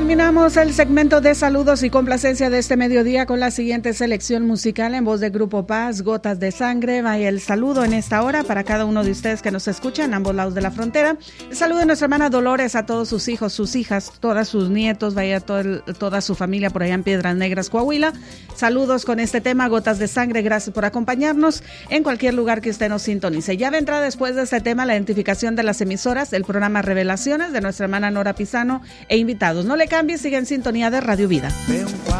Culminamos el segmento de saludos y complacencia de este mediodía con la siguiente selección musical en voz de Grupo Paz, Gotas de Sangre. Vaya el saludo en esta hora para cada uno de ustedes que nos escuchan en ambos lados de la frontera. El saludo de nuestra hermana Dolores a todos sus hijos, sus hijas, todas sus nietos, vaya toda su familia por allá en Piedras Negras, Coahuila. Saludos con este tema, Gotas de Sangre. Gracias por acompañarnos en cualquier lugar que usted nos sintonice. Ya vendrá después de este tema la identificación de las emisoras, el programa Revelaciones de nuestra hermana Nora Pizano e invitados. No le cambie, sigue en sintonía de Radio Vida. Veo un